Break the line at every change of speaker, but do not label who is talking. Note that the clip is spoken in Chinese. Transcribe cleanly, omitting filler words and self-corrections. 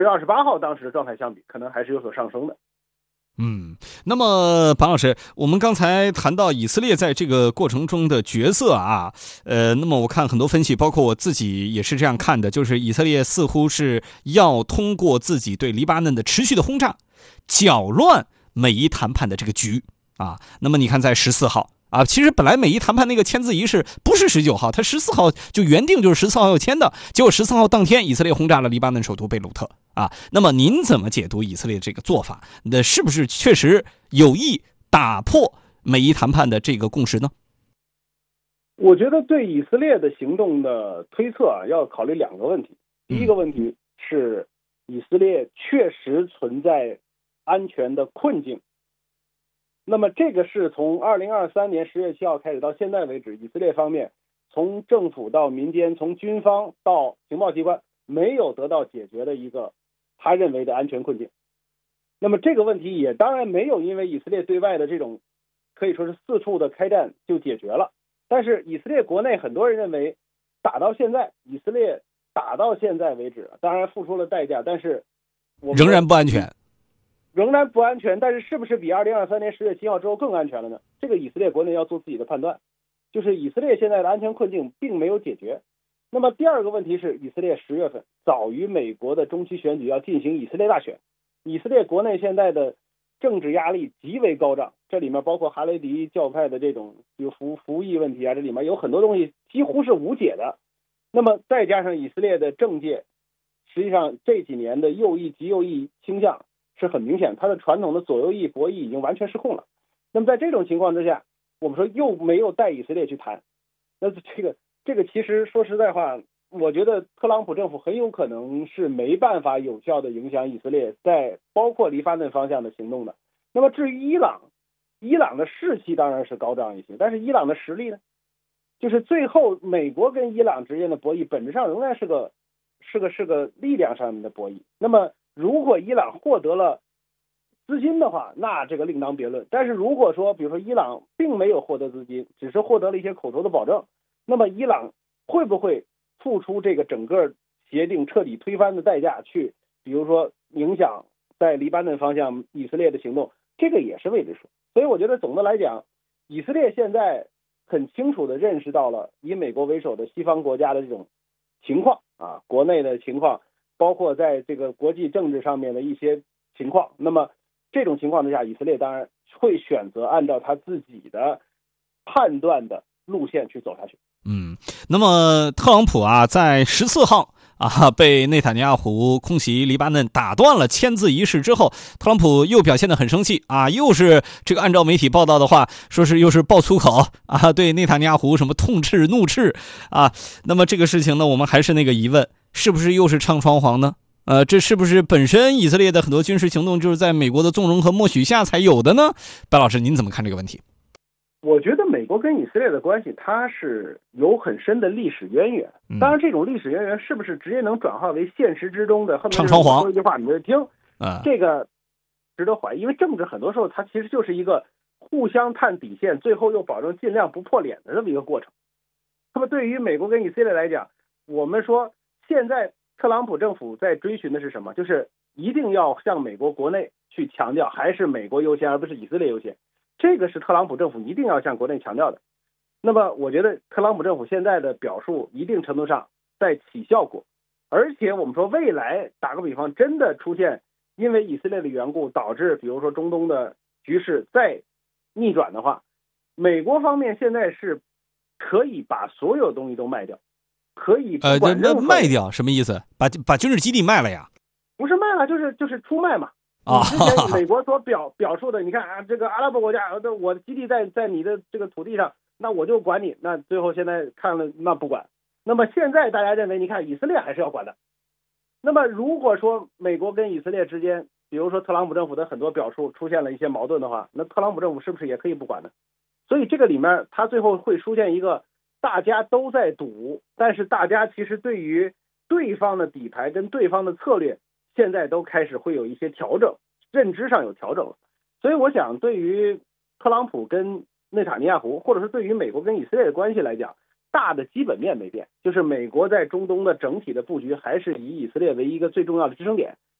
28号当时的状态相比，可能还是有所上升的。
那么庞老师，我们刚才谈到以色列在这个过程中的角色啊，那么我看很多分析，包括我自己也是这样看的，就是以色列似乎是要通过自己对黎巴嫩的持续的轰炸，搅乱美伊谈判的这个局啊。那么你看，在14号啊，其实本来美伊谈判那个签字仪式不是19号，他14号就原定就是14号要签的，结果14号当天以色列轰炸了黎巴嫩首都贝鲁特啊。那么您怎么解读以色列这个做法？那是不是确实有意打破美伊谈判的这个共识呢？
我觉得对以色列的行动的推测啊，要考虑2个问题。第一个问题是以色列确实存在安全的困境。那么这个是从2023年10月7号开始到现在为止，以色列方面从政府到民间，从军方到情报机关，没有得到解决的一个他认为的安全困境。那么这个问题也当然没有因为以色列对外的这种可以说是四处的开战就解决了。但是以色列国内很多人认为，以色列打到现在为止，当然付出了代价，但是
仍然不安全。
但是是不是比2023年10月7号之后更安全了呢？这个以色列国内要做自己的判断。就是以色列现在的安全困境并没有解决。那么第二个问题是，以色列10月份早于美国的中期选举要进行以色列大选，以色列国内现在的政治压力极为高涨，这里面包括哈雷迪教派的这种有服役问题啊，这里面有很多东西几乎是无解的。那么再加上以色列的政界，实际上这几年的右翼极右翼倾向是很明显，它的传统的左右翼博弈已经完全失控了。那么在这种情况之下，我们说又没有带以色列去谈，那这个其实说实在话，我觉得特朗普政府很有可能是没办法有效的影响以色列在包括黎巴嫩方向的行动的。那么至于伊朗的士气当然是高涨一些，但是伊朗的实力呢？就是最后美国跟伊朗之间的博弈本质上仍然是个力量上面的博弈。那么如果伊朗获得了资金的话，那这个另当别论。但是如果说比如说伊朗并没有获得资金，只是获得了一些口头的保证，那么伊朗会不会付出这个整个协定彻底推翻的代价去比如说影响在黎巴嫩方向以色列的行动，这个也是未知数。所以我觉得总的来讲，以色列现在很清楚地认识到了以美国为首的西方国家的这种情况啊，国内的情况，包括在这个国际政治上面的一些情况。那么这种情况之下，以色列当然会选择按照他自己的判断的路线去走下去。
那么特朗普啊，在14号被内塔尼亚胡空袭黎巴嫩打断了签字仪式之后，特朗普又表现得很生气啊，又是这个按照媒体报道的话，说是又是爆粗口啊，对内塔尼亚胡什么痛斥怒斥啊。那么这个事情呢，我们还是那个疑问，是不是又是唱双簧呢？这是不是本身以色列的很多军事行动就是在美国的纵容和默许下才有的呢？白老师，您怎么看这个问题？
我觉得美国跟以色列的关系，它是有很深的历史渊源。当然，这种历史渊源是不是直接能转化为现实之中的
唱双簧？
说一句话你就听，这个值得怀疑。因为政治很多时候它其实就是一个互相探底线，最后又保证尽量不破脸的这么一个过程。那么对于美国跟以色列来讲，我们说现在特朗普政府在追寻的是什么？就是一定要向美国国内去强调，还是美国优先，而不是以色列优先。这个是特朗普政府一定要向国内强调的。那么我觉得特朗普政府现在的表述一定程度上在起效果，而且我们说未来打个比方，真的出现因为以色列的缘故导致比如说中东的局势再逆转的话，美国方面现在是可以把所有东西都卖掉，可以不管任何
卖掉什么意思？把军事基地卖了呀？
不是卖了，就是出卖嘛。之前美国所表述的，你看啊，这个阿拉伯国家，我的基地在你的这个土地上，那我就管你。那最后现在看了，那不管。那么现在大家认为，你看以色列还是要管的。那么如果说美国跟以色列之间，比如说特朗普政府的很多表述出现了一些矛盾的话，那特朗普政府是不是也可以不管呢？所以这个里面，它最后会出现一个大家都在赌，但是大家其实对于对方的底牌跟对方的策略，现在都开始会有一些调整，认知上有调整了。所以我想，对于特朗普跟内塔尼亚胡，或者是对于美国跟以色列的关系来讲，大的基本面没变，就是美国在中东的整体的布局还是以以色列为一个最重要的支撑点。